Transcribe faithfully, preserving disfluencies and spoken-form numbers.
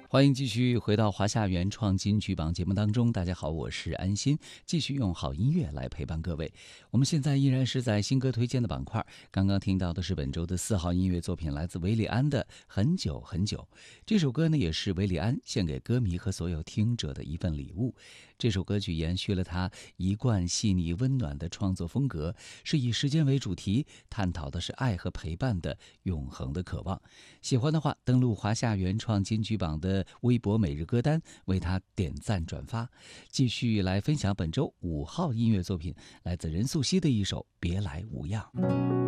欢迎继续回到华夏原创金曲榜节目当中。大家好，我是安心，继续用好音乐来陪伴各位。我们现在依然是在新歌推荐的板块，刚刚听到的是本周的四号音乐作品，来自韦礼安的《很久很久》。这首歌呢，也是韦礼安献给歌迷和所有听者的一份礼物。这首歌曲延续了他一贯细腻温暖的创作风格，是以时间为主题，探讨的是爱和陪伴的永恒的渴望。喜欢的话，登录华夏原创金曲榜的微博每日歌单，为他点赞转发。继续来分享本周五号音乐作品，来自任素汐的一首《别来无恙》。